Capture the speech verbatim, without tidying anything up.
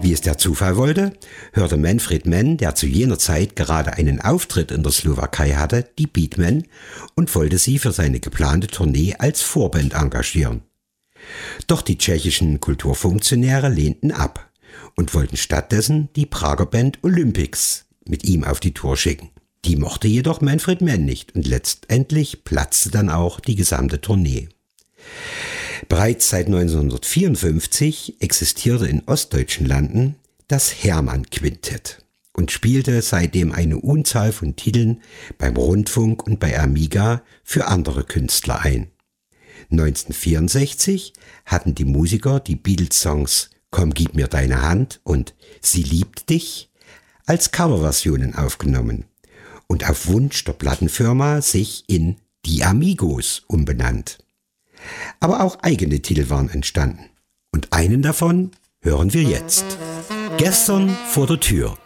Wie es der Zufall wollte, hörte Manfred Mann, der zu jener Zeit gerade einen Auftritt in der Slowakei hatte, die Beatmen und wollte sie für seine geplante Tournee als Vorband engagieren. Doch die tschechischen Kulturfunktionäre lehnten ab und wollten stattdessen die Prager Band Olympics mit ihm auf die Tour schicken. Die mochte jedoch Manfred Mann nicht und letztendlich platzte dann auch die gesamte Tournee. Bereits seit neunzehnhundertvierundfünfzig existierte in ostdeutschen Landen das Hermann-Quintett und spielte seitdem eine Unzahl von Titeln beim Rundfunk und bei Amiga für andere Künstler ein. neunzehnhundertvierundsechzig hatten die Musiker die Beatles-Songs Komm, gib mir deine Hand und Sie liebt dich als Coverversionen aufgenommen und auf Wunsch der Plattenfirma sich in Die Amigos umbenannt. Aber auch eigene Titel waren entstanden. Und einen davon hören wir jetzt. Gestern vor der Tür.